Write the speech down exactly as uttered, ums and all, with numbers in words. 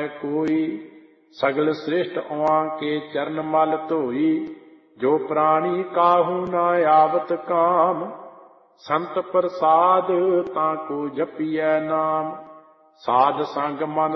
है कोई। सगल श्रेष्ठ उहाँ के चरण मल धोई। जो प्राणी काहू न आवत काम। संत प्रसाद ताको जपिए नाम। साध संग मन